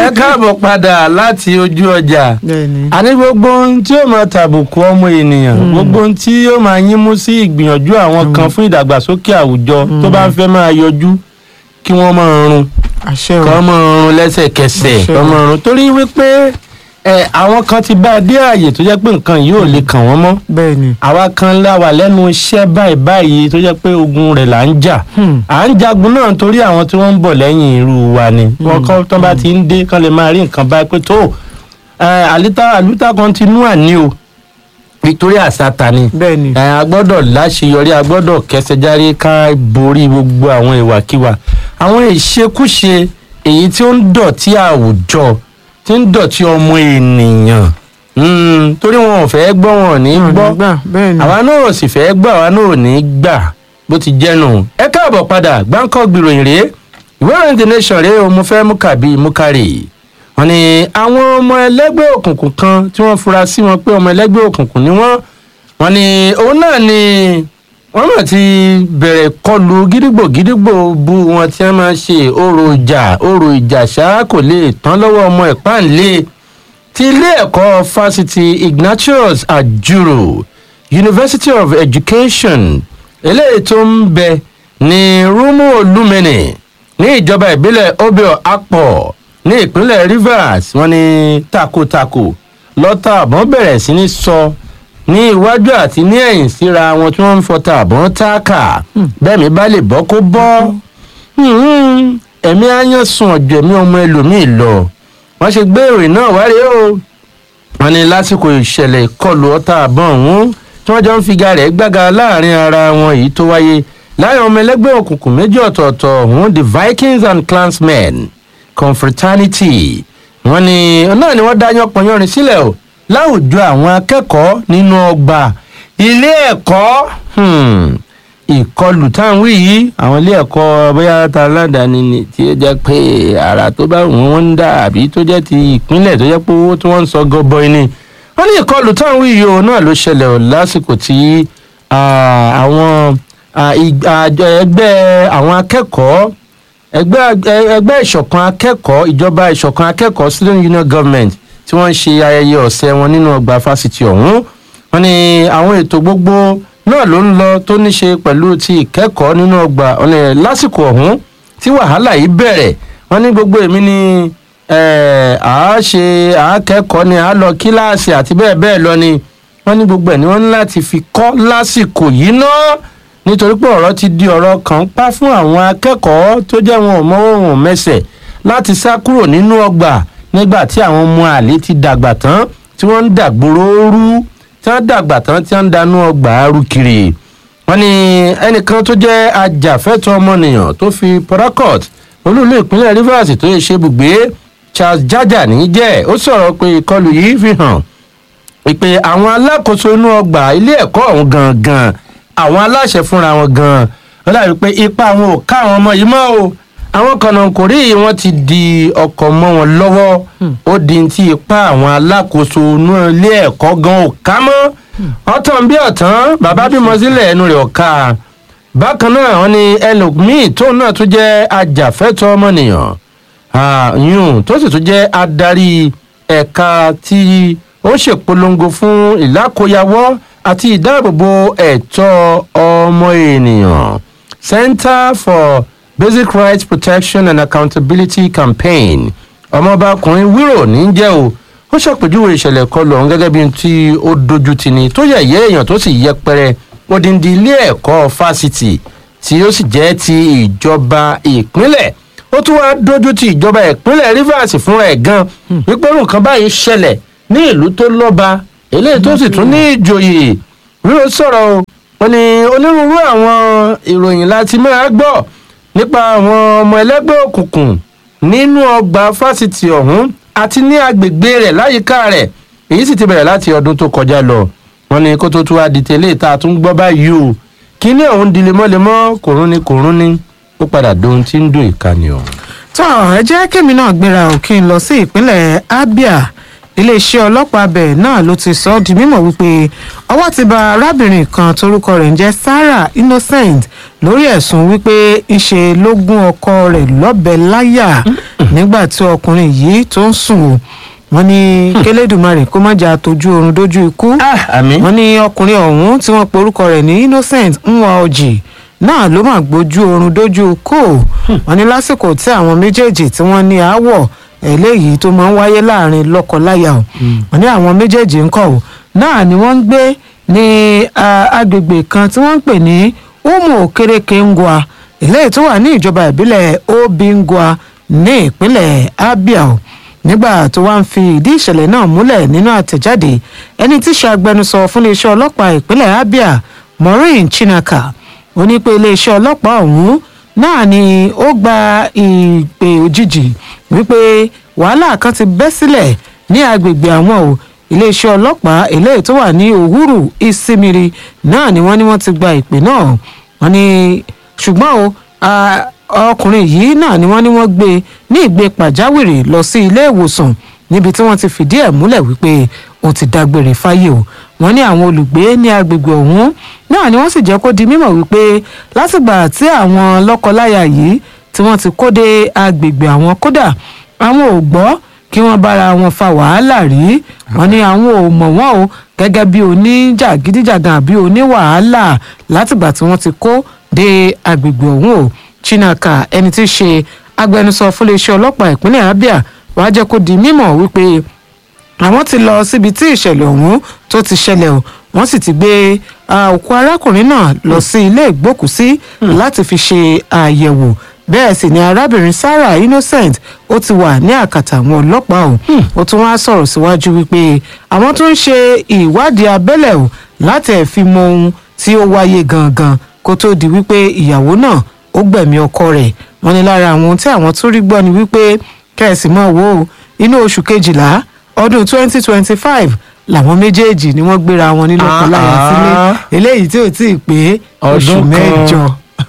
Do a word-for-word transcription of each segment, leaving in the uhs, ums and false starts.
káàbọ̀ padà láti ojú ọjà àní gbogbo ohun tí ó máa tàbùkù ọmọ ènìyàn gbogbo ohun tí ó máa yín mú sí ìgbìyànjú àwọn kan fún ìdàgbàsókè àwùjọ tó bá ń fẹ́ máa yọjú kí wọ́n máa run kọ́ máa run lẹ́sẹ̀kẹsẹ̀ kọ́ máa run torí wípé ẹ àwọn kan ti bá a dé ààyè tó jẹ́ pé nǹkan yìí ò lè kàn wọ́n mọ́ bẹ́ẹ̀ni àwa kan la wà lẹ́nu iṣẹ́ báyìí báyìí tó jẹ́ pé ogun rẹ̀ là ń jà à ń jagun náà torí àwọn tí wọ́n ń bọ̀ lẹ́yìn irú wa ni wọ́n kọ́ tó bá ti ń dé kán lè máa rí nǹkan báyìí pé tó àlítà àlítà continua ni o Victoria Sata ni bẹ́ẹ̀ni a gbọ́dọ̀ láṣeyọrí a gbọ́dọ̀ kẹsẹ̀járí ká borí gbogbo àwọn ìwàkiwà àwọn ìṣekúṣe èyí tí ó ń dọ̀tí àwùjọ tí ń dọ̀tí ọmọ ènìyàn torí wọn ò fẹ́ gbọ́ wọn ò ní gbọ́ àwa náà ò sì fẹ́ gbọ́ àwa náà ò ní gbà bó ti jẹ́nu. ẹ káàbọ̀ padà gbáǹkọ́ gbìròyìn rèé ìwé ìròyìn The Nation rèé o mo fẹ́ mú kàbí mú kárì. wọ́n ní àwọn ọmọ ẹlẹ́gbẹ́ òkùnkùn kan tí wọ́n fura sí wọn pé ọmọ ẹlẹ́gbẹ́ òkùnkùn ni wọ́n wọ́n ní òun náà ni wọ́n mọ̀ ti bẹ̀rẹ̀ kọlù gídígbò gídígbò bu wọn tí wọ́n máa ṣe orò ìjà orò ìjà ṣáá kò lè tán lọ́wọ́ ọmọ ìpáǹlé ti ilé ẹ̀kọ́ fásitì Ignatius Ajuru University of Education eléyìí tó ń bẹ ní Rúmù Olúmẹ̀nì ní ìjọba ìbílẹ̀ Obio Akpọ̀ ní ìpínlẹ̀ Rivers wọ́n ní takotako lọ́tà àbọ̀n bẹ̀rẹ̀ sí ní sọ ní iwájú àti ní ẹ̀yìn síra wọn tí wọ́n ń fọta àbọ̀n táàkà bẹ́ẹ̀ mi bá lè bọ́ kó bọ́ ẹ̀mí áyán sùn ọ̀jọ̀ ẹ̀mí ọmọ ẹlòmíì lọ wọ́n ṣe gbé ìròyìn náà wáyé o wọ́n ní lásìkò ìṣẹ̀lẹ̀ ìkọlù ọta àbọ̀n ọ̀hún tí wọ́n jọ ń figa rẹ̀ gbága láàrin ara wọn èyí tó wáyé láàrin ọmọ ẹlẹ́gbẹ́ òkùnkùn méjì ọ̀tọ̀ọ̀tọ̀ ọ̀hún the Vikings and Klansmen confraternity wọ́n ní náà ni wọ́n dá yánpọnyánrin sílẹ̀ o láwùjọ àwọn akẹ́kọ̀ọ́ nínú ọgbà ilé ẹ̀kọ́ ìkọlù táwọn yìí àwọn ilé ẹ̀kọ́ bóyá ta aládàáni ni tí ó jẹ́ pé ara tó bá wọ́n ń dà àbí tó jẹ́ ti ìpínlẹ̀ tó jẹ́ pé owó tí wọ́n ń sọ gọbọi ni wọ́n ní ìkọlù táwọn yìí o náà ló ṣẹlẹ̀ o lásìkò tí àwọn ẹgbẹ́ àwọn akẹ́kọ̀ọ́ ẹgbẹ́ ìṣọ̀kan akẹ́kọ̀ọ́ ìjọba ìṣọ̀kan akẹ́kọ̀ọ́ student union government tí wọ́n ń ṣe ayẹyẹ ọ̀sẹ̀ wọn nínú ọgbà fásitì ọ̀hún wọ́n ní àwọn ètò gbogbo náà ló ń lọ tó ní ṣe pẹ̀lú ti ìkẹ́kọ̀ọ́ nínú ọgbà lásìkò ọ̀hún tí wàhálà yìí bẹ̀rẹ̀ wọ́n ní gbogbo èmi ni àá ṣe àákẹ́kọ̀ọ́ ni àá lọ kíláàsì àti bẹ́ẹ̀ bẹ́ẹ̀ lọ ni wọ́n ní gbogbo ẹ̀ ni wọ́n ní láti fi kọ́ lásìkò yìí náà nítorí pé ọ̀rọ̀ ti di ọ̀rọ̀ kan pa fún àwọn akẹ́kọ̀ọ́ tó jẹ́ wọn ò mọ́wọ́ wọn ò mẹsẹ̀ láti sá kúrò nínú ọgbà nígbà tí àwọn ọmọ àlè ti dàgbà tán tí wọ́n ń dàgbòrò rú tí wọ́n dàgbà tán tí wọ́n ń danú ọgbà arú kiri wọ́n ní ẹnìkan tó jẹ́ ajàfẹ́tọ̀ọ́ ọmọnìyàn tó fi Port Harcourt olúìlú ìpínlẹ̀ Rivers tó yẹ ṣe ibùgbé Charles Jaja ní jẹ́ ó sọ̀rọ̀ pé ìkọlù yìí fi hàn pé àwọn alákòóso inú ọgbà ilé ẹ̀kọ́ ọ̀hún gangan àwọn aláṣẹ fúnra wọn gan-an wọ́n dàbí pé ipa àwọn ò ká àwọn ọmọ yìí mọ́ o àwọn kànáńkòrí yìí wọ́n ti di ọkọ̀ mọ́ wọn lọ́wọ́ ó di ti ipa àwọn alákòóso inú ilé ẹ̀kọ́ gan ò ká mọ́ ọ̀tàn bí ọ̀tàn bàbá bímọ sílẹ̀ ẹnu rẹ̀ ọ̀ka bákan náà wọ́n ní ẹlòmíì tóun náà tún jẹ́ ajàfẹ́tọ̀ọ́ ọmọnìyàn yún tó sì tún jẹ́ adarí ẹ̀ka tí ó ṣèpolongo fún ìlákòyawọ́ àti ìdáàbòbò ẹ̀tọ́ ọmọ ènìyàn Center for Basic Rights Protection and Accountability Campaign ọmọbakùnrin Wírò ní jẹ́ o ó ṣàpèjúwe ìṣẹ̀lẹ̀ kọlù ọ̀hún gẹ́gẹ́ bí tí ó dojú tì ní tó yẹ̀yẹ́ èèyàn tó sì yẹpẹrẹ odindi ilé ẹ̀kọ́ fásitì tí ó sì jẹ́ ti ìjọba ìpínlẹ̀ ó tún wá dojú ti ìjọba ìpínlẹ̀ Rivers fúnra ẹ̀ gan wípé nǹkan báyìí ṣẹlẹ̀ ní ìlú tó lọ́ba eléyìí tó sì tún ní ìjòyè Wírò sọ̀rọ̀ o wọ́n ní onírúurú àwọn ìròyìn láti máa gbọ́ nípa àwọn ọmọ ẹlẹ́gbẹ́ òkùnkùn nínú ọgbà fásitì ọ̀hún àti ní agbègbè rẹ̀ láyìíká rẹ̀ èyí sì ti bẹ̀rẹ̀ láti ọdún tó kọjá lọ wọ́n ní kó tó tún wá di tẹ́lẹ̀ tá a tún gbọ́ báyìí o kí ní ọ̀hún di lemọ́lemọ́ kòrún ni kòrún ni ó padà dohun tí ń dùn ìkànnì ọ̀hún. tó ẹ jẹ́ kémi náà gbéra ò kí n lọ sí ìpínlẹ̀ Abia iléeṣẹ́ ọlọ́pàá bẹ̀ náà ló ti sọ ọ́ di mímọ̀ wípé ọwọ́ ti ba arábìnrin kan torúkọ rẹ̀ ń jẹ́ Sarah Innocent lórí ẹ̀sùn wípé ńṣe ló gún ọkọ rẹ̀ lọ́bẹ láyà nígbà tí ọkùnrin yìí tó ń sùn o wọ́n ní kélédùmarè kó má jà tójú oorun dójú ikú wọ́n ní ọkùnrin ọ̀hún tí wọ́n pe orúkọ rẹ̀ ní Innocent Nwaoji náà ló máa gbójú oorun dójú ikú wọ́n ní lásìkò tí àwọn méjèèjì tí wọ́n ní aáwọ̀ eléyìí tó máa ń wáyé láàrin lọ́kọ-láya o wọ́n ní àwọn méjèèjì ńkọ́ o náà ni wọ́n ń gbé ní agbègbè kan tí wọ́n ń pè ní Umu Okereke Ngwa eléyìí tó wà ní ìjọba ìbílẹ̀ Obingwa ní ìpínlẹ̀ Abia o nígbà tó wá ń fi ìdí ìṣẹ̀lẹ̀ náà múlẹ̀ nínú àtẹ̀jáde ẹni tí ṣe agbẹnusọ fún iléeṣẹ́ ọlọ́pàá ìpínlẹ̀ Abia Maureen Chinaka ó ní pé iléeṣẹ́ ọlọ́pàá ọ̀hún náà ni ó gba ìpè òjijì wípé wàhálà kan ti bẹ́ sílẹ̀ ní agbègbè àwọn o iléeṣẹ́ ọlọ́pàá eléyìí tó wà ní Òwúrù Ìsímìrì náà ni wọ́n ní wọ́n ti gba ìpè náà wọ́n ní ṣùgbọ́n o ọkùnrin yìí náà ni wọ́n ní wọ́n gbé ní ìgbé pàjáwìrì lọ sí ilé ìwòsàn níbi tí wọ́n ti fìdí ẹ̀ múlẹ̀ wípé òun ti dágbére fáyé o wọ́n ní àwọn olùgbé ní agbègbè ọ̀hún náà ni wọ́n sì jẹ́ kó di mímọ̀ wípé látìgbà tí àwọn lọ́kọláya yìí tí wọ́n ti kó dé agbègbè àwọn kódà àwọn ò gbọ́ kí wọ́n bára wọn fa wàhálà rí wọ́n ní àwọn ò mọ̀ wọ́n o gẹ́gẹ́ bí oníjàgídíjàgan àbí oníwàhálà látìgbà tí wọ́n ti kó dé agbègbè ọ̀hún o Chinaka ẹni tí í ṣe agbẹnusọ fún iléeṣẹ́ ọlọ́pàá ìpínlẹ̀ Abia wàá jẹ́ kó di mímọ̀ wípé àwọn ti lọ síbi tí ìṣẹ̀lẹ̀ ọ̀hún tó ti ṣẹlẹ̀ o wọ́n sì ti gbé òkú arákùnrin náà lọ sí ilé ìgbókùúsí láti fi ṣe àyẹ̀wò bẹ́ẹ̀ sì ni arábìnrin Sarah Innocent ó ti wà ní àkàtà àwọn ọlọ́pàá o ó tún wá sọ̀rọ̀ síwájú wípé àwọn tó ń ṣe ìwádìí abẹ́lẹ̀ o láti ẹ̀ fi mọ ohun tí ó wáyé gangan kó tó di wípé ìyàwó náà ó gbẹ̀mí ọkọ rẹ̀ wọ́n ní lára àwọn tí àwọn tún rí gbọ́ ni wípé kẹ́ẹ̀sì mọ́ wo inú oṣù kejìlá ọdún twenty twenty five làwọn méjèèjì ni wọ́n gbéra wọn ní lọ́kọláya sílé eléyìí tí ò tí ì pé oṣù mẹ́jọ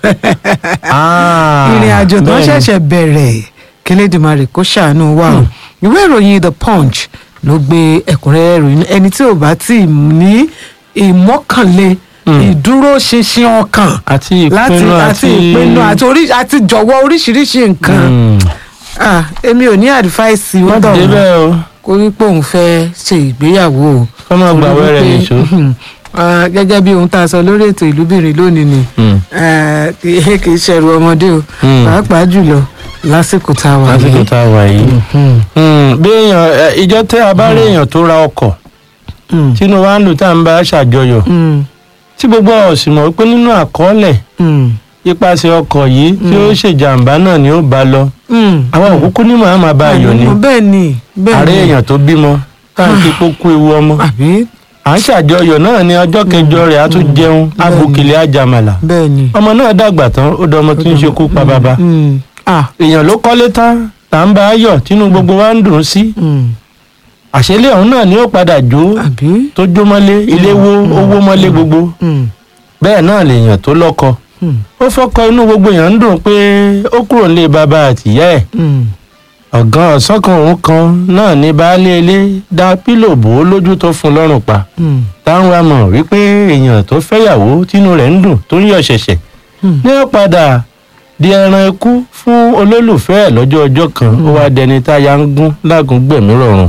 ìrìn àjò tó ṣẹ̀ṣẹ̀ bẹ̀rẹ̀ kílédùmarè kó ṣàánú wa o ìwé ìròyìn The Punch ló gbé ẹ̀kúnrẹ́rẹ́ ìròyìn ẹni tí ò bá tí ì ní ìmọ́kànlé ìdúróṣinṣin ọkàn àti ìpinnu àti ìpinnu àti orí àti jọ̀wọ́ oríṣiríṣi nǹkan èmi ò ní àdìfáìsì wọn dọ̀wọ́ kó rí pé òun fẹ́ ṣe ìgbéyàwó o kọ́ máa gbà wẹ́rẹ́ nìṣó. gẹ́gẹ́ bí ohun tá a sọ lórí ètò ìlúbìnrin lónìí ni kì í ṣẹ̀rù ọmọdé o pàápàá jùlọ lásìkò tá a wà yìí. lásìkò tá a wà yìí. bí èèyàn ìjọ tẹ́ a bá rí èèyàn tó ra ọkọ̀ tínú wa ń lù tá à ń bá ṣàjọyọ̀ tí gbogbo ọ̀sìn mọ̀ pé nínú àkọọ́lẹ̀ ipasẹ̀ ọkọ̀ yìí tí ó ṣèjàmbá náà ni ó bá lọ àwọn òkúkú ní màá máa bá a yọ ni ààrẹ èèyàn tó bímọ káàkiri kó kú ewu ọmọ à ń ṣàjọyọ̀ náà ní ọjọ́ kẹjọ rẹ̀ á tún jẹun abùkìlẹ̀ àjàmàlà ọmọ náà dàgbà tán ó dọmọ tí ń ṣekú pa bàbá èèyàn ló kọ́lé tán tá ń bá a yọ̀ tínú gbogbo wa ń dùn sí àṣẹlẹ ọ̀hún náà ni ó padà jó tó jó mọ́lé ilé wó owó mọ́lé gbogbo bẹ́ẹ̀ náà lèèyàn tó lọ́kọ ó fọ́kọ inú gbogbo èèyàn ń dùn pé ó kúrò nílé bàbá àtìyá ẹ̀ ọ̀gán ọ̀sán kan òun kan náà ní baálé ilé dá pílò bò ó lójú tó fún lọ́rùn pa táwọn wa mọ̀ wípé èèyàn tó fẹ́yàwó tínú rẹ̀ ń dùn tó ń yọ̀ ṣẹ̀ṣẹ̀ ní ó padà di ẹran ikú fún olólùfẹ́ ẹ̀ lọ́jọ́ ọjọ́ kan ó wá dẹni táyà ń gún lágùn gbẹ̀mí rọrùn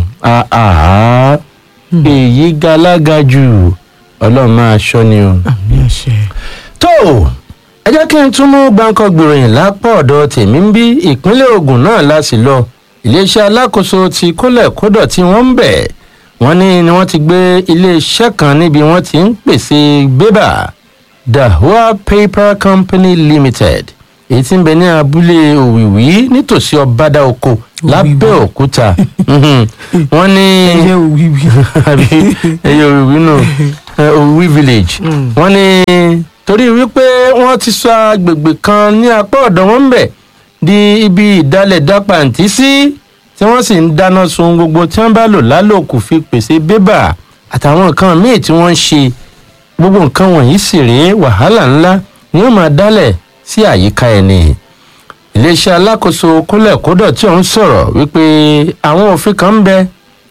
èyí galága jù ọlọ́run máa ṣọ́ ni o. tó ẹ jẹ́ kí n tún mú gbáǹkọ́ gbìròyìn lápá ọ̀dọ̀ tèmi ń bí ìpínlẹ̀ Ògùn náà láti lọ iléeṣẹ́ alákòóso ti kólẹ̀ kódọ̀ tí wọ́n ń bẹ̀ wọ́n ní ni wọ́n ti gbé iléeṣẹ́ kan níbi wọ́n ti ń pèsè bébà Dahua Paper Company Limited èyí tí ń bẹ ní abúlé Òwìwí nítòsí Ọbádà Oko lábẹ́òkúta wọ́n ní ẹyẹ Òwìwí ẹyẹ Òwìwí nù Òwìwí village wọ́n ní torí wípé wọ́n ti sọ agbègbè kan ní apá ọ̀dọ̀ wọn ń bẹ̀ di ibi ìdálẹ̀ dápàǹtí sí tí wọ́n sì ń dáná sun gbogbo tí wọ́n bá lò lálòkù fi pèsè bébà àtàwọn nǹkan míì tí wọ́n ń ṣe gbogbo nǹkan wọ̀nyí sì rèé wàhálà ńlá ni ó máa dálẹ̀ sí àyíká ẹni iléeṣẹ́ alákòóso kólẹ̀kódọ̀ tí òun sọ̀rọ̀ wípé àwọn òfin kan ń bẹ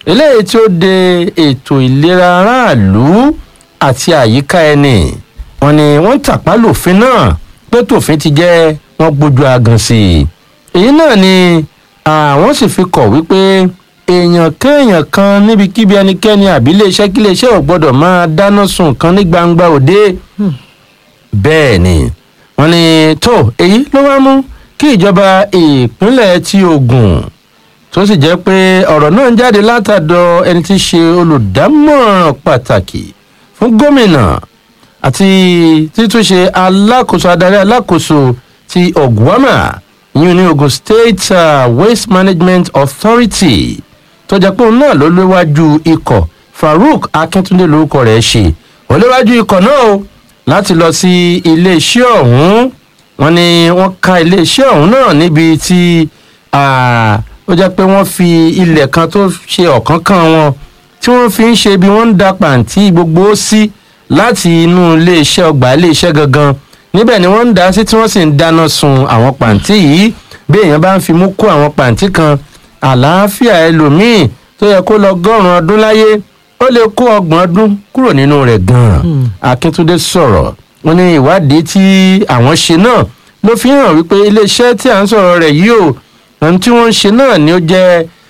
eléyìí tí ó de ètò ìlera aráàlú àti àyíká ẹni wọ́n ní wọ́n ń tàpá lòfin náà pé tòfin ti jẹ́ wọ́n gbójú agan sí i èyí náà ni àwọn sì fi kọ̀ wípé èèyàn kéèyàn kan níbikíbi ẹnikẹ́ni àbí iléeṣẹ́ kí iléeṣẹ́ ò gbọ́dọ̀ máa dáná sun kan ní gbangba òde bẹ́ẹ̀ ni wọ́n ní tó èyí ló wá mú kí ìjọba ìpínlẹ̀ ti Ògùn tó sì jẹ́ pé ọ̀rọ̀ náà ń jáde látàdọ̀ ẹni tí í ṣe olùdámọ̀ràn pàtàkì fún gómìnà àti títúnṣe alákòóso adarí alákòóso ti Ogwama yìí ní Ogun State uh, Waste Management Authority tó jẹ́ pé òun náà ló léwájú ikọ̀ Farouk Akíntúndé lórúkọ rẹ̀ ṣe ó léwájú ikọ̀ náà o láti lọ sí iléeṣẹ́ ọ̀hún wọ́n ní wọ́n ka iléeṣẹ́ ọ̀hún náà níbi tí ó jẹ́ pé wọ́n fi ilẹ̀ kan tó ṣe ọ̀kánkán wọn tí wọ́n fi ń ṣe bí wọ́n ń da pàǹtí gbogbo sí láti inú iléeṣẹ́ ọgbà iléeṣẹ́ gangan níbẹ̀ ni wọ́n ń dá sí tí wọ́n sì ń dáná sun àwọn pàǹtí yìí bí èèyàn bá ń fi mú kó àwọn pàǹtí kan àlàáfíà ẹlòmíì tó yẹ kó lọ gọ́rùn-ún ọdún láyé ó lè kó ọgbọ̀n ọdún kúrò nínú rẹ̀ gan-an. Akíntúndé sọ̀rọ̀ wọ́n ní ìwádìí tí àwọn ṣe náà ló fi hàn wípé iléeṣẹ́ tí à ń sọ̀rọ̀ rẹ̀ yìí o ohun tí wọ́n ń ṣe náà ni ó jẹ́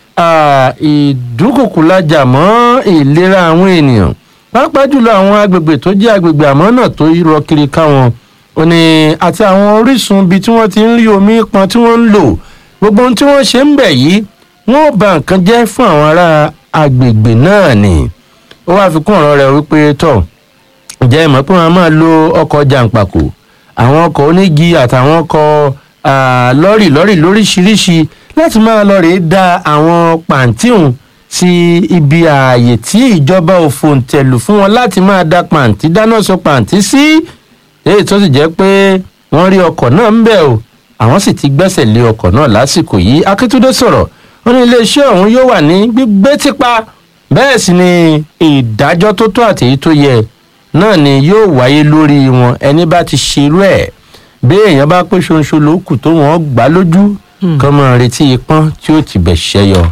ìdúkùkùlájà mọ́ ìlera àwọn ènìyàn pàápàá jùlọ àwọn agbègbè tó jẹ́ agbègbè àmọ́ náà tó rọ kiri káwọn ó ní àti àwọn orísun ibi tí wọ́n ti ń rí omi pọn tí wọ́n ń lò gbogbo ohun tí wọ́n ṣe ń bẹ̀ yìí wọ́n bà nǹkan jẹ́ fún àwọn ará agbègbè náà ni ó wáá fi kún ọ̀rọ̀ rẹ̀ wípé tọ̀ ǹjẹ́ ìmọ̀ pé wọ́n máa lo ọkọ̀ jàǹpàkò àwọn ọkọ̀ onígi àtàwọn ọkọ̀ lọ́rì lọ́rì lóríṣiríṣi láti máa lọ rèé da àwọn pàǹtíhùn sí ibi ààyè tí ìjọba ò fòǹtẹ̀lù fún wọn láti máa da pàǹtí dáná sọ pàǹtí sí èyí tó sì jẹ́ pé wọ́n rí ọkọ̀ náà ń bẹ̀ o àwọn sì ti gbẹ́sẹ̀ lé ọkọ̀ náà lásìkò yìí. Akíntúndé sọ̀rọ̀ wọ́n ní iléeṣẹ́ ọ̀hún yóò wà ní gbígbé tìpa bẹ́ẹ̀ sì ni ìdájọ́ tó tó àti èyí tó yẹ náà ni yóò wáyé lórí wọn ẹni bá ti ṣerú ẹ̀ bí èèyàn bá pé ṣoṣo ló kù tó wọ́n gbá lójú kọ́ mọ́ retí ipọ́n tí ó ti bẹ̀ ṣẹ́yọ.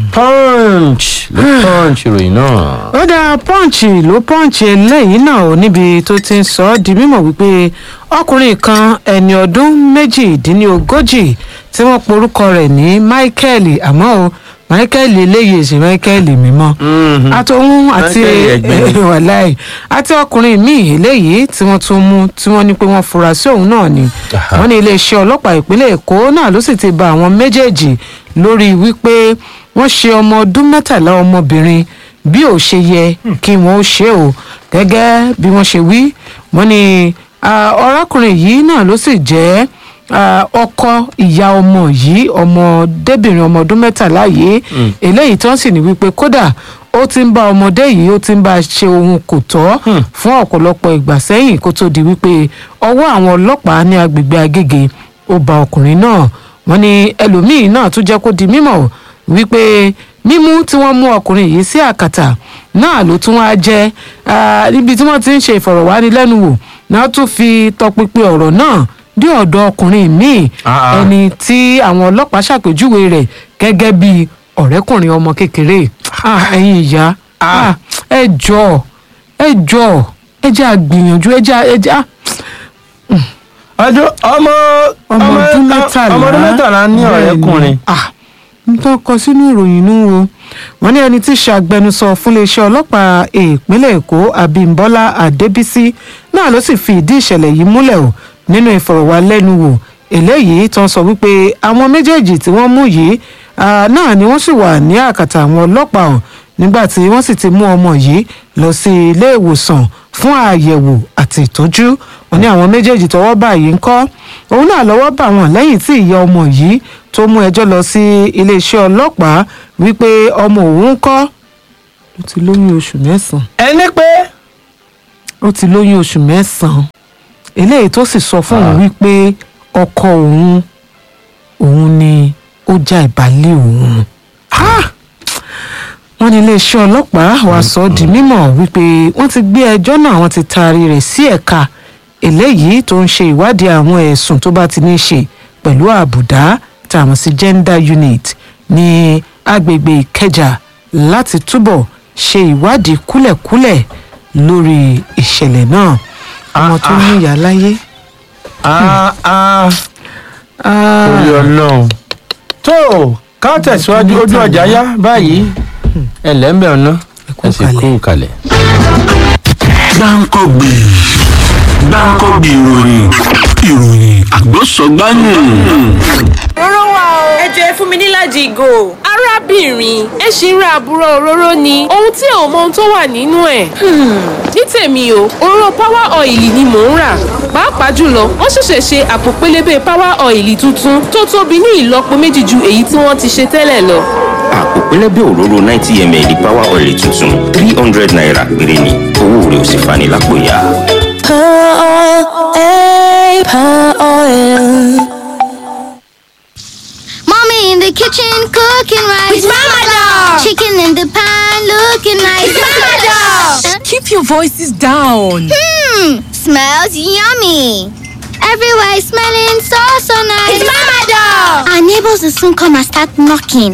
punch ló punch ìròyìn náà. ó dáa punch ló punch eléyìí náà ò níbi tó ti ń sọ ọ́ di mímọ̀ wípé ọkùnrin kan ẹni ọdún méjìdínlógójì tí wọ́n porúkọ rẹ̀ ní Michael àmọ́ o Michael eléyìí èsì Michael mímọ́ àtòun àti wàláì àti ọkùnrin míì eléyìí tí wọ́n tún mú tí wọ́n ní pé wọ́n fura sí òun náà ni wọ́n ní iléeṣẹ́ ọlọ́pàá ìpínlẹ̀ Èkó náà ló sì ti bá àwọn méjèèjì lórí wípé wọ́n ṣe ọmọ ọdún mẹ́tàlá ọmọbìnrin bí ò ṣe yẹ kí wọ́n ó ṣe o gẹ́gẹ́ bí wọ́n ṣe wí wọ́n ní ọ̀rẹ́kùnrin yìí náà ló sì jẹ́ ọkọ ìyá ọmọ yìí ọmọdébìnrin ọmọ ọdún mẹ́tàlá yìí eléyìí tó ń sì ní wípé kódà ó ti ń bá ọmọdé yìí ó ti ń bá a ṣe ohun kò tọ́ fún ọ̀pọ̀lọpọ̀ ìgbà sẹ́yìn kó tó di wípé ọwọ́ àwọn ọlọ́pàá ní agbègbè Agége ó bá ọkùnrin náà wọ́n ní ẹlòmíín náà tún jẹ́ kó di mímọ̀ wípé mímú tí wọ́n mú ọkùnrin yìí sí àkàtà náà ló tún wá jẹ́ níbi tí wọ́n ti ń ṣe ìfọ̀rọ̀wánilẹ́nuwò náà tún fi tọpinpin ọ̀rọ̀ náà dé ọ̀dọ̀ ọkùnrin míì ẹni tí àwọn ọlọ́pàá ṣàpèjúwe rẹ̀ gẹ́gẹ́ bí ọ̀rẹ́kùnrin ọmọ kékeré ẹ̀yin ìyá ẹ jọ̀ọ́ ẹ jọ̀ọ́ ẹ jẹ́ àgbìyànjú ẹ jẹ́ ẹ jẹ́ ọmọ ọmọ ọdún mẹ́tàlá ọmọ ọdún mẹ́tàlá ní ọ̀rẹ́kùnrin. n tó kọ sínú ìròyìn nù o wọ́n ní ẹni tí ṣàgbẹnusọ fún iléeṣẹ́ ọlọ́pàá ìpínlẹ̀ Èkó Abímbọ́lá Adébísí náà ló sì fi ìdí ìṣẹ̀lẹ̀ yìí múlẹ̀ o nínú ìfọ̀rọ̀wálẹ́nuwò eléyìí tó ń sọ wípé àwọn méjèèjì tí wọ́n mú yìí náà ni wọ́n sì wà ní àkàtà àwọn ọlọ́pàá ọ̀hún nígbà tí wọ́n sì ti mú ọmọ yìí lọ sí ilé ìwòsàn fún àyẹ̀wò àti ìtọ́jú wọ́n ní àwọn méjèèjì tọ́wọ́ bá yìí ń kọ́ òun náà lọ́wọ́ bá wọn lẹ́yìn tí ìyá ọmọ yìí tó mú ẹjọ́ lọ sí iléeṣẹ́ ọlọ́pàá wípé ọmọ òun ń kọ́ ó ti lóyún oṣù mẹ́sàn-án. ẹni pé ó ti lóyún oṣù mẹ́sàn-án eléyìí tó sì sọ fún òun wípé ọkọ òun òun ni ó já ìbálẹ̀ òun. wọ́n ní iléeṣẹ́ ọlọ́pàá wàá sọ ọ́ di mímọ̀ wípé wọ́n ti gbé ẹjọ́ náà wọ́n ti taari rẹ̀ sí ẹ̀ka eléyìí tó ń ṣe ìwádìí àwọn ẹ̀sùn tó bá ti ní ṣe pẹ̀lú àbùdá tààmù sí gender unit ní agbègbè Ìkẹjà láti túbọ̀ ṣe ìwádìí kúlẹ̀kúlẹ̀ lórí ìṣẹ̀lẹ̀ náà. àwọn tó ní ìyá láyé. orí ọlọ́run tó ká tẹ̀síwájú ojú ọjà yá báyìí ẹlẹ́mbẹ̀ ọ̀nà ẹ sì kú kalẹ̀. Gbáǹkọ́gbì Gbáǹkọ́gbì ìròyìn ìròyìn àgbọ̀sọ̀gbánù. Òróró wà o. Ẹ jẹ́ fún mi níláàjì ìgò. Arábìnrin, ẹ ṣì ń ra àbúrò òróró ni. Ohun tí ò mọ ohun tó wà nínú ẹ̀. Ní tèmi o, òróró power oil ni mò ń rà. Pàápàá jùlọ, wọ́n ṣẹ̀ṣẹ̀ ṣe àpò pélébé power oil tuntun tó tóbi ní ìlọ́po méjì ju èyí tí wọ́n ti ṣe tẹ́lẹ̀ lọ. Àpò pélébé òróró ninety milliliters power oil tuntun three hundred naira péré ni. Owó rẹ̀ ò sì fani lápò ya. Power oil, eh, power oil. Mommy in the kitchen cooking rice. With Mama Doll. Chicken in the pan looking nice. With Mama Doll. Keep your voices down. Hmm, smells yummy. Everywhere is smelling so, so nice. It's Mama Doll. Our neighbors will soon come and start knocking.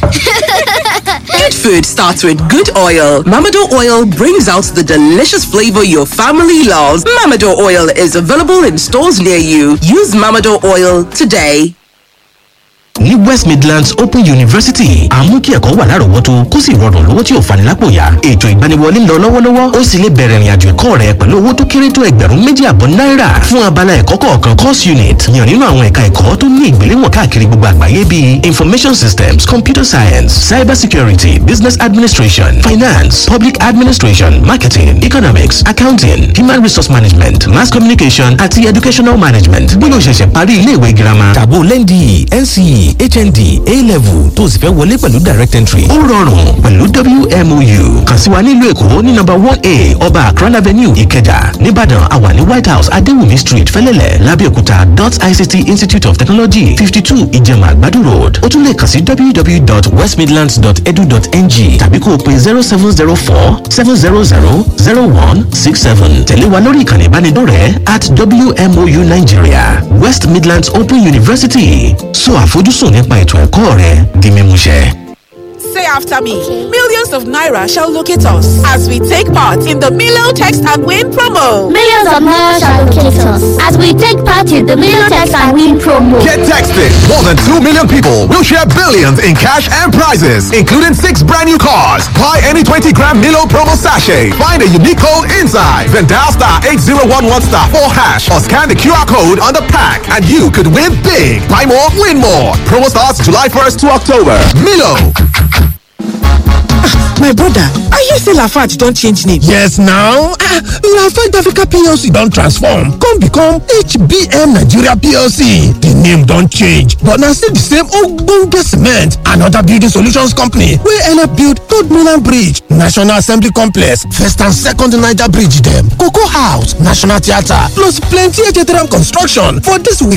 Good food starts with good oil. Mamador oil brings out the delicious flavor your family loves. Mamador oil is available in stores near you. Use Mamador oil today. Ní West Midlands Open University àmú kí ẹ̀kọ́ wà lárọ̀ọ́wọ́tó kó sì rọrùn lówó tí ò fani lápò yá. Ètò ìgbaniwọlé ń lọ lọ́wọ́lọ́wọ́ ó sì lè bẹ̀rẹ̀ ìrìnàjò ẹ̀kọ́ rẹ pẹ̀lú owó tó kéré tó ẹgbẹ̀rún méjì àbọ̀ náírà fún abala ẹ̀kọ́ kọ̀ọ̀kan course unit yàn nínú àwọn ẹ̀ka ẹ̀kọ́ tó ní ìgbéléwọ̀n káàkiri gbogbo àgbáyé bíi information systems, computer science, cyber security, business administration, finance, public administration, marketing, economics, accounting, human resource management, mass communication àti educational management. Bóyá o ṣẹ̀ṣẹ̀ parí ilé ìwé girama tàbó lẹ́ndì N C E H N D A-level tó sì fẹ́ wọlé pẹ̀lú direct entry. ó rọrùn pẹ̀lú W M O U kàn sí wa nílùú Èkó ní nọ́mbà one A Ọba Akran Avenue Ìkẹjà. Nìbàdàn àwa ní White House Adéwùmí Street Fẹ́lẹ́lẹ̀ Lábẹ́òkúta dot I C T Institute of Technology fifty two Ìjẹ̀mà Àgbàdo Road. ó tún lè kàn sí w w w dot west midlands dot edu dot n g tàbí kó o pe zero seven zero four seven zero zero zero one six seven. tẹ̀lé wa lórí ìkànnì ìbánidọ́rẹ̀ẹ́ at W M O U Nigeria. West Midlands Open University sọ àfojúsùn nípa ètò ẹ̀kọ́ rẹ di mímúṣẹ. Say after me. Millions of Naira shall locate us as we take part in the Milo Text and Win promo. Millions of Naira shall locate us as we take part in the Milo Text and Win promo. Get texted. More than two million people will share billions in cash and prizes, including six brand new cars. Buy any twenty gram Milo promo sachet. Find a unique code inside. Then dial star eight zero one one star four hash or scan the Q R code on the pack and you could win big. Buy more, win more. Promo starts July first to October. Milo. My brother, are you say Lafarge don change name? Yes now, ah, Lafarge Africa P L C don transform come become H B M Nigeria P L C. The name don change but na still the same ogbonge cement and other building solutions company wey help build Third Mainland Bridge, National Assembly Complex, First and Second Niger Bridge dem, Cocoa House, National Theatre plus plenty H T M construction for this week.